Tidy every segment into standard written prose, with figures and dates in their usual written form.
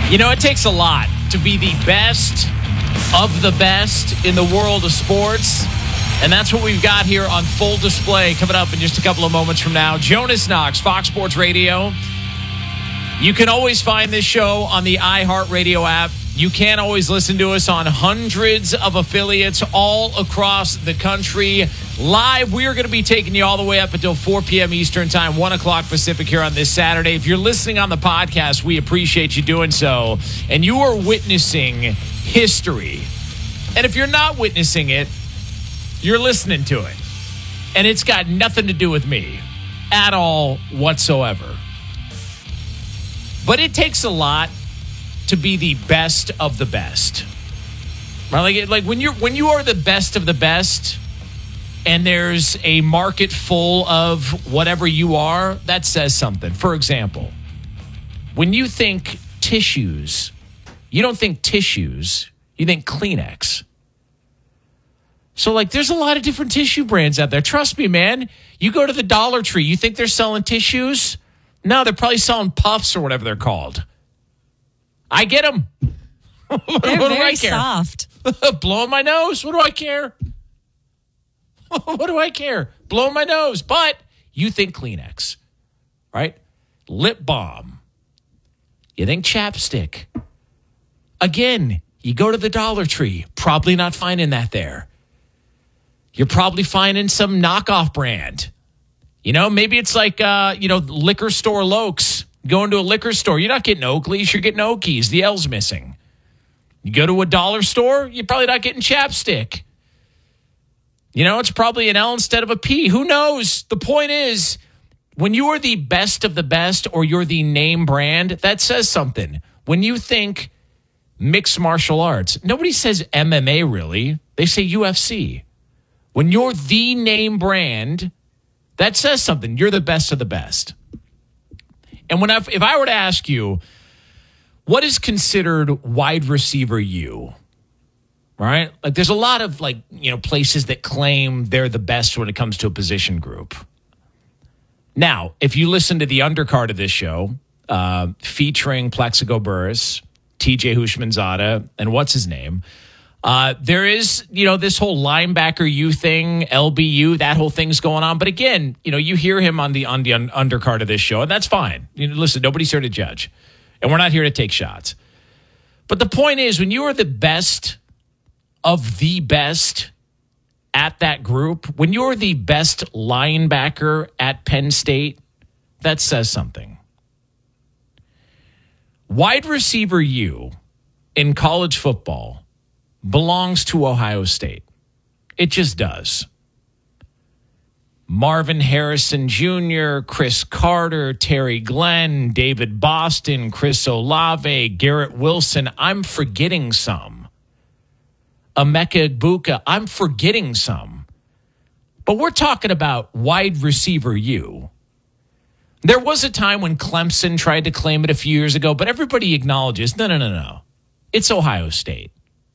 You know, it takes a lot to be the best of the best in the world of sports. And that's what we've got here on Full Display coming up in just a couple of moments from now. Jonas Knox, Fox Sports Radio. You can always find this show on the iHeartRadio app. You can always listen to us on hundreds of affiliates all across the country. Live, we are going to be taking you all the way up until 4 p.m. Eastern Time, 1 o'clock Pacific here on this Saturday. If you're listening on the podcast, we appreciate you doing so. And you are witnessing history. And if you're not witnessing it, you're listening to it. And it's got nothing to do with me at all whatsoever. But it takes a lot to be the best of the best. Right? Like when you are the best of the best and there's a market full of whatever you are, that says something. For example, when you think tissues, you don't think tissues, you think Kleenex. So, like, there's a lot of different tissue brands out there. Trust me, man. You go to the Dollar Tree, you think they're selling tissues? No, they're probably selling puffs or whatever they're called. I get them. They're very soft. Blowing my nose. What do I care? What do I care? Blowing my nose. But you think Kleenex, right? Lip balm. You think chapstick. Again, you go to the Dollar Tree. Probably not finding that there. You're probably finding some knockoff brand. You know, maybe it's like, liquor store Lokes. Going to a liquor store, you're not getting Oakleys, you're getting Okies. The L's missing. You go to a dollar store, you're probably not getting chapstick. You know, it's probably an L instead of a P. Who knows? The point is, when you are the best of the best or you're the name brand, that says something. When you think mixed martial arts, nobody says MMA really. They say UFC. When you're the name brand, that says something. You're the best of the best. And if I were to ask you, what is considered wide receiver U? Right? Like there's a lot of places that claim they're the best when it comes to a position group. Now, if you listen to the undercard of this show, featuring Plexico Burress, TJ Houshmandzadeh, and what's his name, there is, this whole linebacker U thing, LBU, that whole thing's going on. But again, you hear him on the undercard of this show, and that's fine. Listen, nobody's here to judge, and we're not here to take shots. But the point is, when you are the best of the best at that group, when you're the best linebacker at Penn State, that says something. Wide receiver U in college football belongs to Ohio State. It just does. Marvin Harrison Jr., Chris Carter, Terry Glenn, David Boston, Chris Olave, Garrett Wilson. I'm forgetting some. Emeka Egbuka. I'm forgetting some. But we're talking about wide receiver U. There was a time when Clemson tried to claim it a few years ago, but everybody acknowledges, no. It's Ohio State.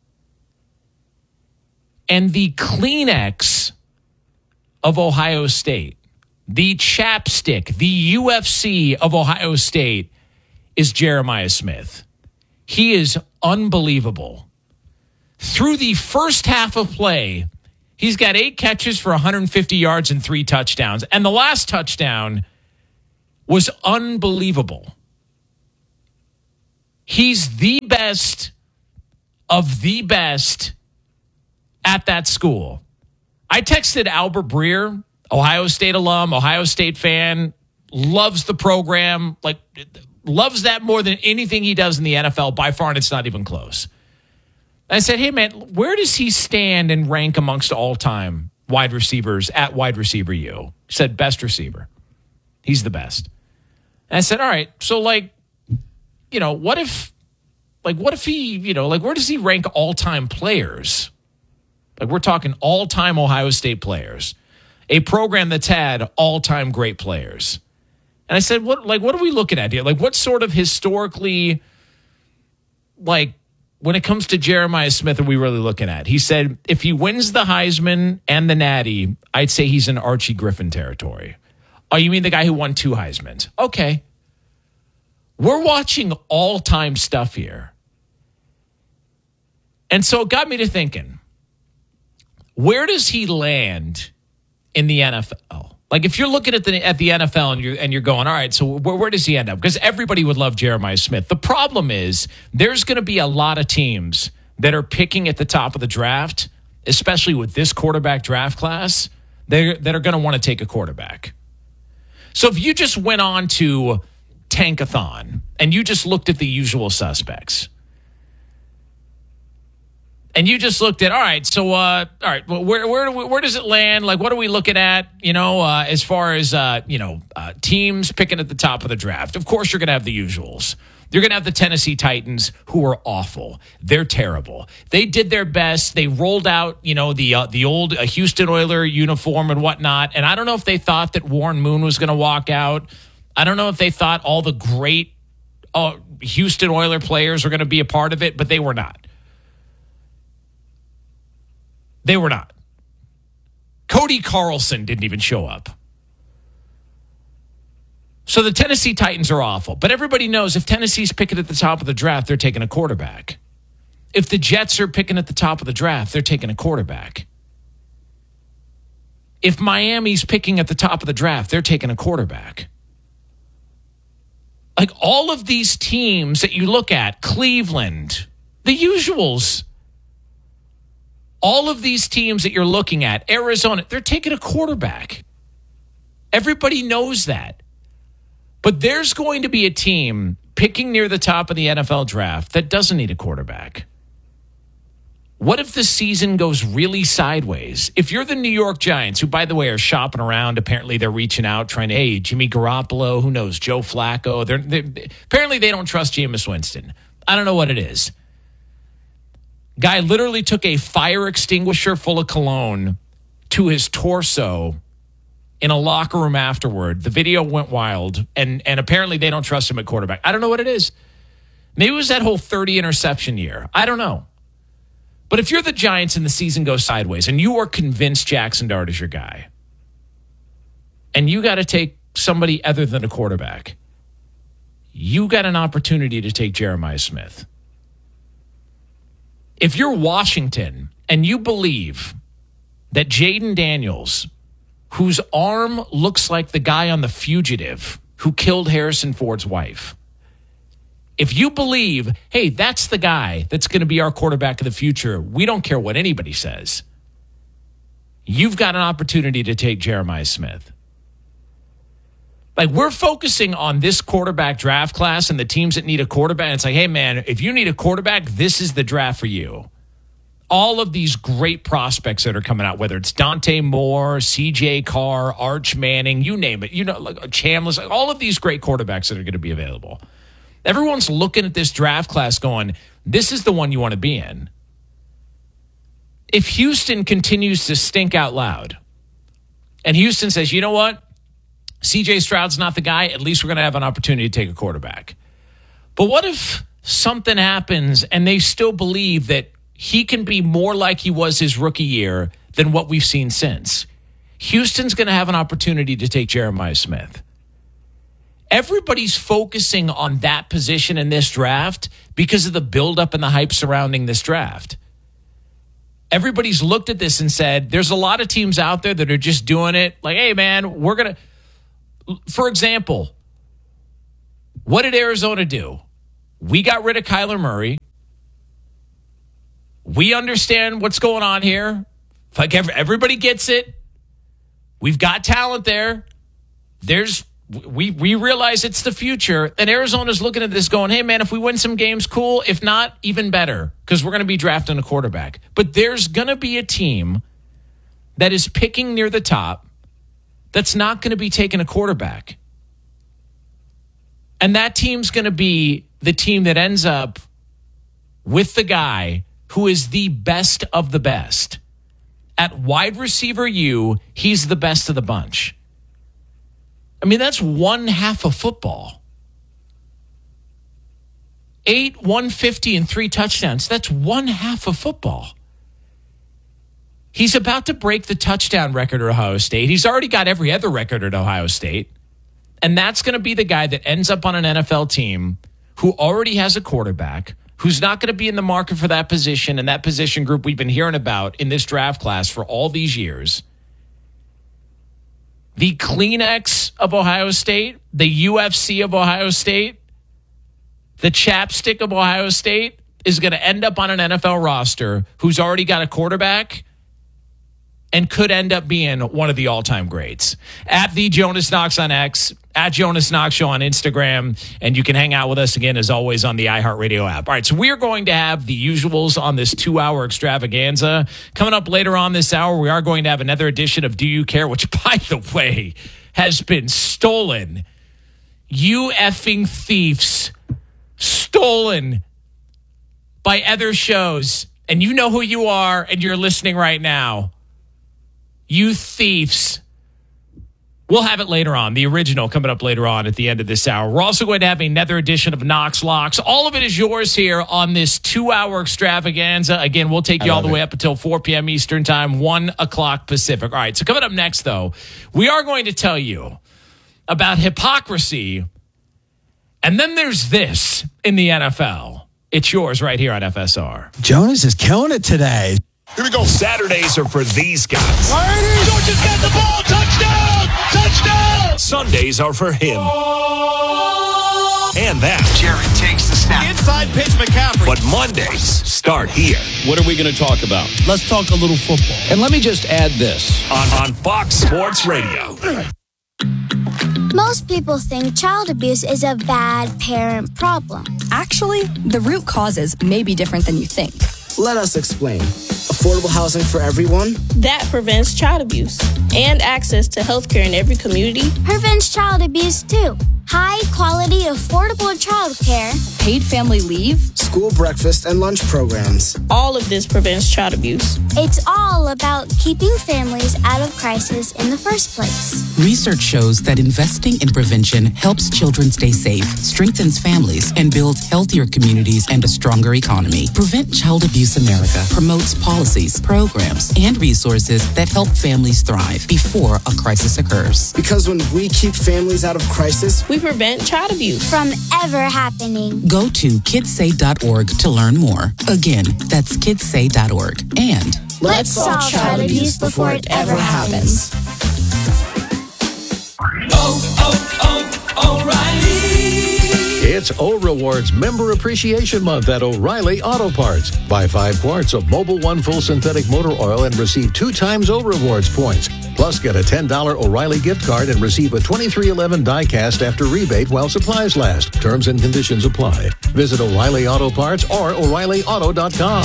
And the Kleenex of Ohio State, the chapstick, the UFC of Ohio State is Jeremiah Smith. He is unbelievable. Through the first half of play, he's got 8 catches for 150 yards and 3 touchdowns. And the last touchdown was unbelievable. He's the best of the best at that school. I texted Albert Breer, Ohio State alum, Ohio State fan, loves the program, loves that more than anything he does in the NFL by far, and it's not even close. I said, hey, man, where does he stand and rank amongst all-time wide receivers at wide receiver U? He said, best receiver. He's the best. And I said, all right, so, what if he, where does he rank all-time players? We're talking all-time Ohio State players, a program that's had all-time great players. And I said, what are we looking at here? What sort of historically, when it comes to Jeremiah Smith, are we really looking at? He said, if he wins the Heisman and the Natty, I'd say he's in Archie Griffin territory. Oh, you mean the guy who won 2 Heismans? Okay. We're watching all-time stuff here. And so it got me to thinking, where does he land in the NFL? Like, if you're looking at the NFL and you're going, all right, so where does he end up? Because everybody would love Jeremiah Smith. The problem is there's going to be a lot of teams that are picking at the top of the draft, especially with this quarterback draft class, that are going to want to take a quarterback. So if you just went on to Tankathon and you just looked at the usual suspects, and you just looked at, all right, well, where does it land? Like, what are we looking at, as far as, teams picking at the top of the draft? Of course, you're going to have the usuals. You're going to have the Tennessee Titans, who are awful. They're terrible. They did their best. They rolled out, the old Houston Oiler uniform and whatnot. And I don't know if they thought that Warren Moon was going to walk out. I don't know if they thought all the great Houston Oiler players were going to be a part of it, but they were not. They were not. Cody Carlson didn't even show up. So the Tennessee Titans are awful. But everybody knows if Tennessee's picking at the top of the draft, they're taking a quarterback. If the Jets are picking at the top of the draft, they're taking a quarterback. If Miami's picking at the top of the draft, they're taking a quarterback. Like, all of these teams that you look at, Cleveland, the usuals, all of these teams that you're looking at, Arizona, they're taking a quarterback. Everybody knows that. But there's going to be a team picking near the top of the NFL draft that doesn't need a quarterback. What if the season goes really sideways? If you're the New York Giants, who, by the way, are shopping around, apparently they're reaching out, trying to, hey, Jimmy Garoppolo, who knows, Joe Flacco. Apparently they don't trust Jameis Winston. I don't know what it is. Guy literally took a fire extinguisher full of cologne to his torso in a locker room afterward. The video went wild, and apparently they don't trust him at quarterback. I don't know what it is. Maybe it was that whole 30 interception year. I don't know. But if you're the Giants and the season goes sideways and you are convinced Jackson Dart is your guy, and you got to take somebody other than a quarterback, you got an opportunity to take Jeremiah Smith. If you're Washington and you believe that Jaden Daniels, whose arm looks like the guy on The Fugitive who killed Harrison Ford's wife, if you believe, hey, that's the guy that's going to be our quarterback of the future, we don't care what anybody says, you've got an opportunity to take Jeremiah Smith. Like, we're focusing on this quarterback draft class and the teams that need a quarterback. And it's like, hey, man, if you need a quarterback, this is the draft for you. All of these great prospects that are coming out, whether it's Dante Moore, CJ Carr, Arch Manning, you name it, like Chambliss, like all of these great quarterbacks that are going to be available. Everyone's looking at this draft class going, this is the one you want to be in. If Houston continues to stink out loud and Houston says, you know what? CJ Stroud's not the guy. At least we're going to have an opportunity to take a quarterback. But what if something happens and they still believe that he can be more like he was his rookie year than what we've seen since? Houston's going to have an opportunity to take Jeremiah Smith. Everybody's focusing on that position in this draft because of the buildup and the hype surrounding this draft. Everybody's looked at this and said, there's a lot of teams out there that are just doing it like, hey, man, we're going to, for example, what did Arizona do? We got rid of Kyler Murray. We understand what's going on here. Like, everybody gets it. We've got talent there. We realize it's the future. And Arizona's looking at this going, hey, man, if we win some games, cool. If not, even better, because we're going to be drafting a quarterback. But there's going to be a team that is picking near the top that's not going to be taking a quarterback. And that team's going to be the team that ends up with the guy who is the best of the best. At wide receiver he's the best of the bunch. I mean, that's one half of football. 150 and 3 touchdowns. That's one half of football. He's about to break the touchdown record at Ohio State. He's already got every other record at Ohio State. And that's going to be the guy that ends up on an NFL team who already has a quarterback, who's not going to be in the market for that position and that position group we've been hearing about in this draft class for all these years. The Kleenex of Ohio State, the UFC of Ohio State, the chapstick of Ohio State is going to end up on an NFL roster who's already got a quarterback and could end up being one of the all-time greats. At the Jonas Knox on X, at Jonas Knox Show on Instagram, and you can hang out with us again, as always, on the iHeartRadio app. All right, so we're going to have the usuals on this 2-hour extravaganza. Coming up later on this hour, we are going to have another edition of Do You Care, which, by the way, has been stolen. You effing thieves. Stolen by other shows. And you know who you are, and you're listening right now. You thieves. We'll have it later on. The original coming up later on at the end of this hour. We're also going to have another edition of Knox Locks. All of it is yours here on this 2-hour extravaganza. Again, we'll take you all the way up until 4 p.m. Eastern Time, 1 o'clock Pacific. All right, so coming up next, though, we are going to tell you about hypocrisy. And then there's this in the NFL. It's yours right here on FSR. Jonas is killing it today. Here we go. Saturdays are for these guys. Georgia's got the ball. Touchdown! Touchdown! Sundays are for him. And that. Jared takes the snap. Inside pitch, McCaffrey. But Mondays start here. What are we going to talk about? Let's talk a little football. And let me just add this. On Fox Sports Radio. Most people think child abuse is a bad parent problem. Actually, the root causes may be different than you think. Let us explain. Affordable housing for everyone? That prevents child abuse and access to healthcare in every community. Prevents child abuse too. High quality, affordable childcare. Paid family leave. School breakfast and lunch programs. All of this prevents child abuse. It's all about keeping families out of crisis in the first place. Research shows that investing in prevention helps children stay safe, strengthens families, and builds healthier communities and a stronger economy. Prevent Child Abuse America promotes policies, programs, and resources that help families thrive before a crisis occurs. Because when we keep families out of crisis, we prevent child abuse from ever happening. Go to kidssay.org to learn more. Again, that's kidssay.org. And let's solve child abuse before it ever happens. O'Reilly. It's O-Rewards Member Appreciation Month at O'Reilly Auto Parts. Buy 5 quarts of Mobil 1 full synthetic motor oil and receive 2 times O-Rewards points. Plus, get a $10 O'Reilly gift card and receive a 2311 die-cast after rebate while supplies last. Terms and conditions apply. Visit O'Reilly Auto Parts or O'ReillyAuto.com.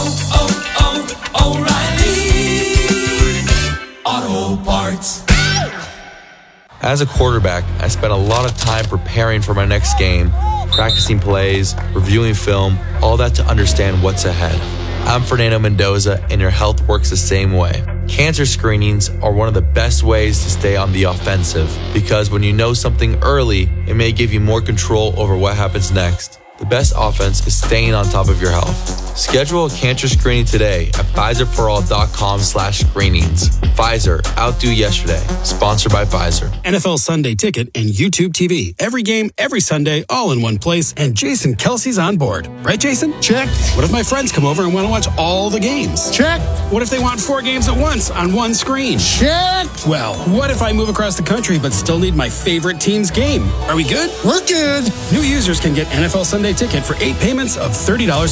O'Reilly Auto Parts. As a quarterback, I spent a lot of time preparing for my next game, practicing plays, reviewing film, all that to understand what's ahead. I'm Fernando Mendoza, and your health works the same way. Cancer screenings are one of the best ways to stay on the offensive, because when you know something early, it may give you more control over what happens next. The best offense is staying on top of your health. Schedule a cancer screening today at PfizerForAll.com/screenings. Pfizer, outdo yesterday. Sponsored by Pfizer. NFL Sunday Ticket and YouTube TV. Every game, every Sunday, all in one place. And Jason Kelsey's on board. Right, Jason? Check. What if my friends come over and want to watch all the games? Check. What if they want 4 games at once on one screen? Check. Well, what if I move across the country but still need my favorite team's game? Are we good? We're good. New users can get NFL Sunday Ticket for 8 payments of $30